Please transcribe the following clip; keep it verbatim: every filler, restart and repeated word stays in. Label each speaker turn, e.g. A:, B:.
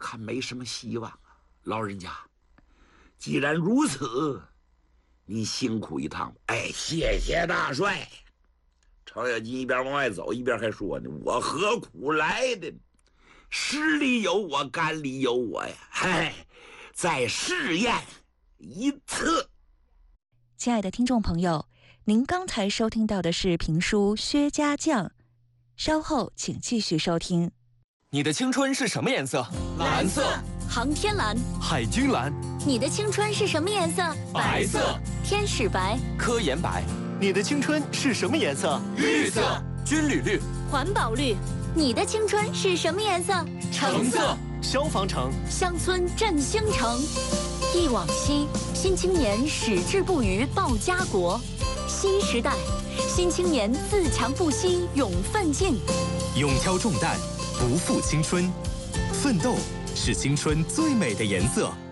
A: 看没什么希望啊。老人家，既然如此，你辛苦一趟。哎，谢谢大帅。程咬金一边往外走，一边还说呢：“我何苦来的？实里有我，肝里有我呀！嗨，再试验一次。”
B: 亲爱的听众朋友，您刚才收听到的是评书《薛家将》，稍后请继续收听。
C: 你的青春是什么颜色？
D: 蓝色。航天蓝。
C: 海军蓝。
D: 你的青春是什么颜色？
C: 白色。
D: 天使白。
C: 科研白。
E: 你的青春是什么颜色？
C: 绿色。军旅绿。
D: 环保绿。你的青春是什么颜色？
C: 橙色。
E: 消防橙。
D: 乡村振兴城。忆往昔，新青年矢志不渝报家国。新时代，新青年自强不息勇奋进。
F: 勇挑重担，不负青春。奋斗是青春最美的颜色。